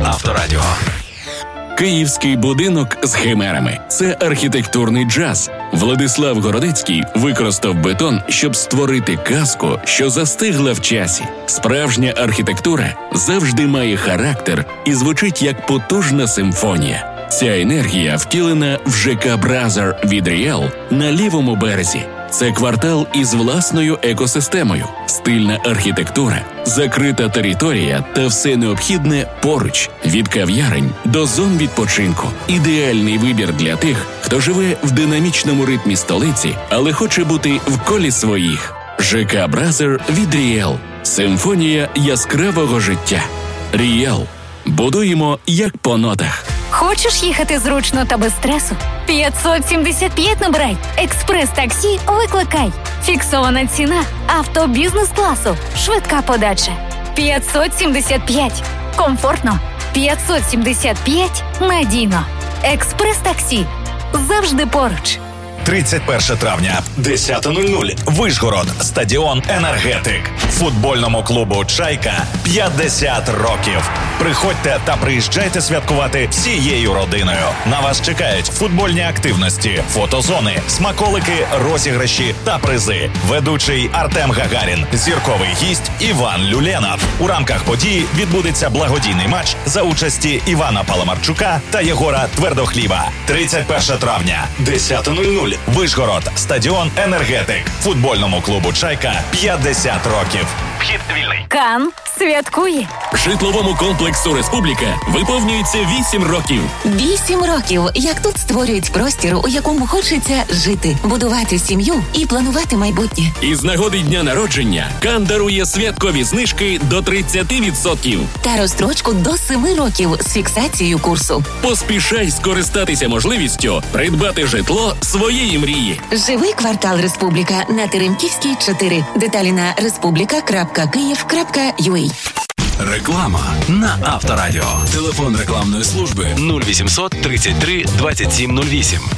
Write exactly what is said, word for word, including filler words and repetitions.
Авторадіо. Київський будинок з химерами – це архітектурний джаз. Владислав Городецький використав бетон, щоб створити казку, що застигла в часі. Справжня архітектура завжди має характер і звучить як потужна симфонія. Ця енергія втілена в ЖК «Бразер» від Ріел на лівому березі. Це квартал із власною екосистемою, стильна архітектура, закрита територія та все необхідне поруч – від кав'ярень до зон відпочинку. Ідеальний вибір для тих, хто живе в динамічному ритмі столиці, але хоче бути в колі своїх. ЖК «Бразер» від Ріел. Симфонія яскравого життя. Ріел. Будуємо як по нотах. Хочеш їхати зручно та без стресу? п'ятсот сімдесят п'ять набирай. Експрес-таксі викликай. Фіксована ціна. Авто бізнес-класу. Швидка подача. п'ятсот сімдесят п'ять. Комфортно. п'ятсот сімдесят п'ять. Надійно. Експрес-таксі. Завжди поруч. тридцять перше травня, десята нуль нуль. Вишгород, стадіон «Енергетик». Футбольному клубу «Чайка» п'ятдесят років. Приходьте та приїжджайте святкувати всією родиною. На вас чекають футбольні активності, фотозони, смаколики, розіграші та призи. Ведучий Артем Гагарін, зірковий гість Іван Люленов. У рамках події відбудеться благодійний матч за участі Івана Паламарчука та Єгора Твердохліба. тридцять перше травня, десята нуль нуль. Вишгород, стадіон «Енергетик». Футбольному клубу «Чайка» п'ятдесят років. Вхід вільний. Кан святкує. Житловому комплексу «Республіка» виповнюється вісім років. Вісім років, як тут створюють простір, у якому хочеться жити, будувати сім'ю і планувати майбутнє. Із нагоди дня народження Кан дарує святкові знижки до тридцять відсотків. Та розстрочку до семи років з фіксацією курсу. Поспішай скористатися можливістю придбати житло своєї мрії. Живий квартал «Республіка» на Теремківській, чотири. Деталі на республіка крапка київ крапка ю а. Реклама на Авторадіо. Телефон рекламної служби нуль вісімсот тридцять три двадцять сім нуль вісім.